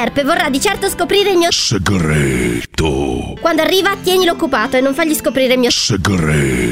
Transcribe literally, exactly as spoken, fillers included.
Serpe vorrà di certo scoprire il mio segreto. Quando arriva, tienilo occupato e non fargli scoprire il mio segreto.